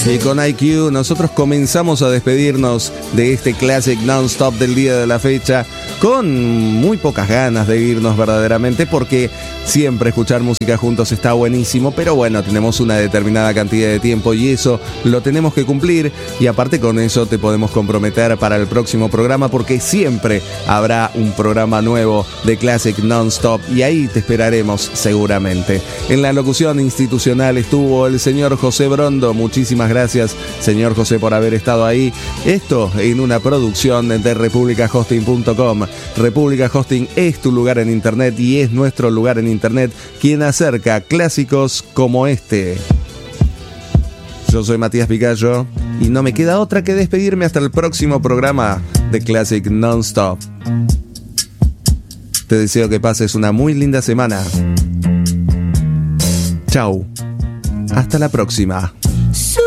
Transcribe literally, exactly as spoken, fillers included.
Y con I Q nosotros comenzamos a despedirnos de este Classic Non-Stop del día de la fecha con muy pocas ganas de irnos verdaderamente, porque siempre escuchar música juntos está buenísimo, pero bueno, tenemos una determinada cantidad de tiempo y eso lo tenemos que cumplir, y aparte con eso te podemos comprometer para el próximo programa, porque siempre habrá un programa nuevo de Classic Non-Stop y ahí te esperaremos seguramente. En la locución institucional estuvo el señor José Brondo. Muchísimas gracias, señor José, por haber estado ahí. Esto en una producción de república hosting punto com. República Hosting es tu lugar en internet y es nuestro lugar en internet quien acerca clásicos como este. Yo soy Matías Picayo y no me queda otra que despedirme hasta el próximo programa de Classic Non-Stop. Te deseo que pases una muy linda semana. Chau. Hasta la próxima.